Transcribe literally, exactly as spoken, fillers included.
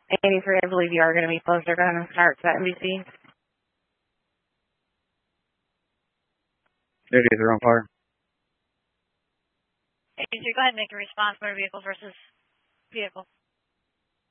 eighty-three, I believe you are going to be closed. They're going to start to N B C. eighty-three on fire. eighty-three, go ahead and make a response. Motor vehicle versus vehicle.